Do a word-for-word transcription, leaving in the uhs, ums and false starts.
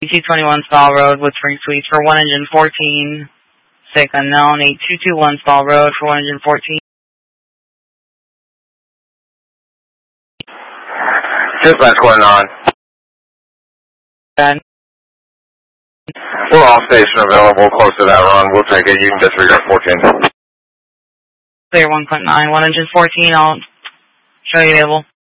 two twenty-one Stall Road, Woodspring Suites for one engine fourteen, sick unknown, eight two two one Stall Road for one engine fourteen. Dispatch going on. Bad. We're off station available close to that run. We'll take it. You can disregard fourteen. Clear one point nine, one engine fourteen, I'll show you able.